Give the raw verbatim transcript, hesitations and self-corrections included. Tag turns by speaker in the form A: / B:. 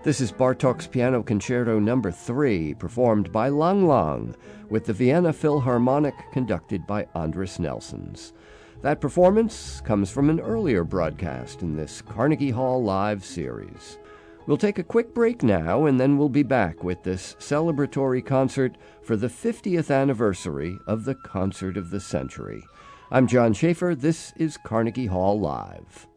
A: This is Bartók's Piano Concerto Number three, performed by Lang Lang, with the Vienna Philharmonic conducted by Andris Nelsons. That performance comes from an earlier broadcast in this Carnegie Hall Live series. We'll take a quick break now, and then we'll be back with this celebratory concert for the fiftieth anniversary of the Concert of the Century. I'm John Schaefer. This is Carnegie Hall Live.